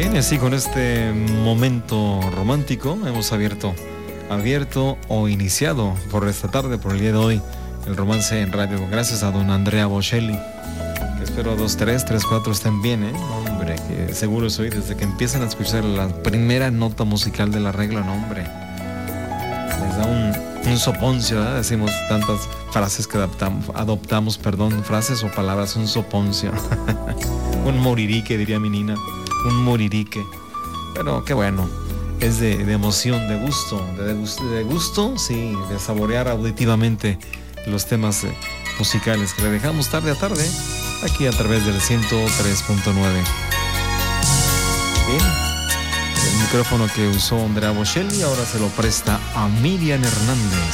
Bien, y así con este momento romántico hemos abierto o iniciado por esta tarde, por el día de hoy, el romance en radio. Gracias a don Andrea Bocelli, que espero 2, 3, 4 estén bien, hombre, que seguro soy desde que empiezan a escuchar la primera nota musical del arreglo, no, hombre, les da un soponcio, ¿verdad? Decimos tantas frases que adoptamos, frases o palabras, un soponcio. Un moririque, diría mi nina, un moririque. Pero qué bueno, es de emoción, de gusto, sí, de saborear auditivamente los temas musicales que le dejamos tarde a tarde aquí a través del 103.9. Bien, el micrófono que usó Andrea Bocelli ahora se lo presta a Miriam Hernández.